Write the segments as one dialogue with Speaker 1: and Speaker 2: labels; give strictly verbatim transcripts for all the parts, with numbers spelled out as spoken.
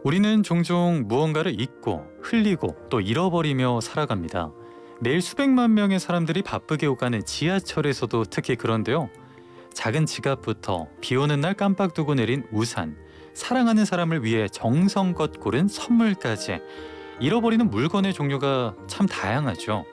Speaker 1: 우리는 종종 무언가를 잊고 흘리고 또 잃어버리며 살아갑니다. 매일 수백만 명의 사람들이 바쁘게 오가는 지하철에서도 특히 그런데요. 작은 지갑부터 비 오는 날 깜빡 두고 내린 우산, 사랑하는 사람을 위해 정성껏 고른 선물까지 잃어버리는 물건의 종류가 참 다양하죠.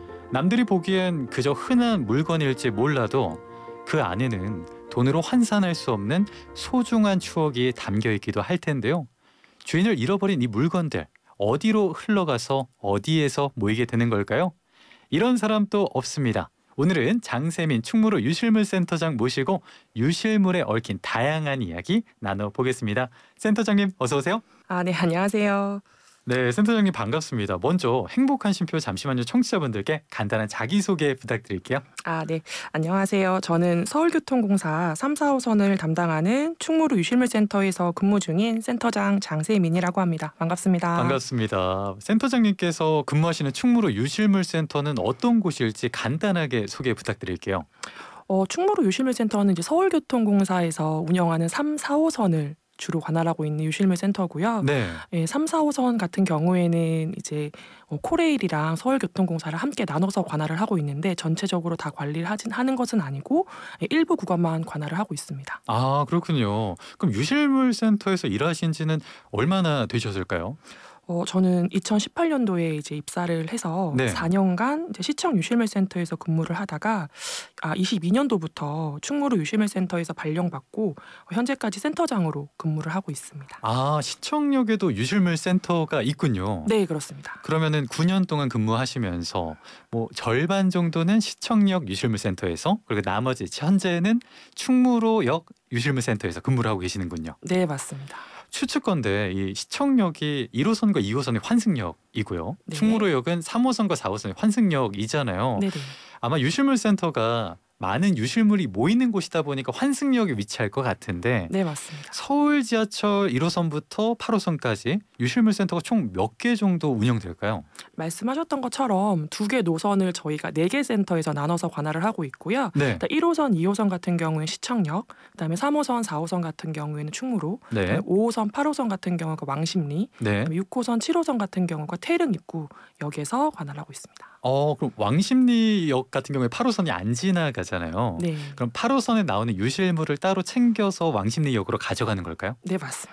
Speaker 1: 남들이 보기엔 그저 흔한 물건일지 몰라도 그 안에는 돈으로 환산할 수 없는 소중한 추억이 담겨 있기도 할 텐데요. 주인을 잃어버린 이 물건들, 어디로 흘러가서 어디에서 모이게 되는 걸까요? 이런 사람 또 없습니다. 오늘은 장세민 충무로 유실물 센터장 모시고 유실물에 얽힌 다양한 이야기 나눠보겠습니다. 센터장님 어서 오세요.
Speaker 2: 아, 네, 안녕하세요.
Speaker 1: 네, 센터장님 반갑습니다. 먼저 행복한 쉼표 잠시만요 청취자분들께 간단한 자기소개 부탁드릴게요.
Speaker 2: 아, 네, 안녕하세요. 저는 서울교통공사 삼, 사 호선을 담당하는 충무로 유실물센터에서 근무 중인 센터장 장세민이라고 합니다. 반갑습니다.
Speaker 1: 반갑습니다. 센터장님께서 근무하시는 충무로 유실물센터는 어떤 곳일지 간단하게 소개 부탁드릴게요.
Speaker 2: 어, 충무로 유실물센터는 이제 서울교통공사에서 운영하는 삼, 사 호선을 주로 관할하고 있는 유실물센터고요.
Speaker 1: 네.
Speaker 2: 예, 삼, 사 호선 같은 경우에는 이제 어, 코레일이랑 서울교통공사를 함께 나눠서 관할을 하고 있는데 전체적으로 다 관리를 하진 하는 것은 아니고 예, 일부 구간만 관할을 하고 있습니다.
Speaker 1: 아, 그렇군요. 그럼 유실물센터에서 일하신 지는 얼마나 되셨을까요?
Speaker 2: 어, 저는 이천십팔 년도에 이제 입사를 해서
Speaker 1: 네.
Speaker 2: 사 년간 이제 시청 유실물센터에서 근무를 하다가 아, 이십이 년도부터 충무로 유실물센터에서 발령받고 현재까지 센터장으로 근무를 하고 있습니다.
Speaker 1: 아, 시청역에도 유실물센터가 있군요.
Speaker 2: 네, 그렇습니다.
Speaker 1: 그러면은 구 년 동안 근무하시면서 뭐 절반 정도는 시청역 유실물센터에서 그리고 나머지 현재는 충무로역 유실물센터에서 근무를 하고 계시는군요.
Speaker 2: 네, 맞습니다.
Speaker 1: 추측건데 이 시청역이 일 호선과 이 호선이 환승역이고요.
Speaker 2: 네.
Speaker 1: 충무로역은 삼 호선과 사 호선이 환승역이잖아요.
Speaker 2: 네네.
Speaker 1: 아마 유실물센터가 많은 유실물이 모이는 곳이다 보니까 환승역에 위치할 것 같은데
Speaker 2: 네, 맞습니다.
Speaker 1: 서울 지하철 일 호선부터 팔 호선까지 유실물센터가 총 몇 개 정도 운영될까요?
Speaker 2: 말씀하셨던 것처럼 두 개 노선을 저희가 네 개 센터에서 나눠서 관할을 하고 있고요.
Speaker 1: 네.
Speaker 2: 일단 일 호선, 이 호선 같은 경우에는 시청역, 그다음에 삼 호선, 사 호선 같은 경우에는 충무로,
Speaker 1: 네.
Speaker 2: 그다음에 오 호선, 팔 호선 같은 경우가 왕십리,
Speaker 1: 네.
Speaker 2: 그다음에 육 호선, 칠 호선 같은 경우가 태릉 입구역에서 관할하고 있습니다.
Speaker 1: 어, 그럼 왕십리역 같은 경우에 팔 호선이 안 지나가잖아요.
Speaker 2: 네,
Speaker 1: 그럼 팔 호선에 나오는 유실물을 따로 챙겨서 왕십리역으로 가져가는 걸까요?
Speaker 2: 네, 맞습니다.